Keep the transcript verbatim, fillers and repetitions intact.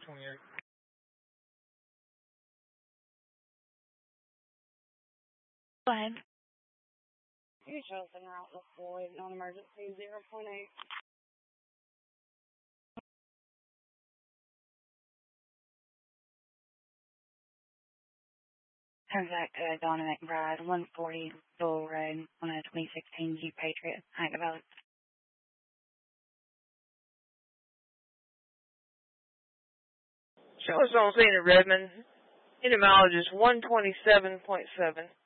twenty-eight. Go ahead. You show us in route Floyd, non-emergency, zero point eight. Contact uh, Donna McBride, one forty Bull Road, on a twenty sixteen Jeep Patriot, active Alex. Show us on scene at Redmond. Unit mileage is one twenty-seven point seven.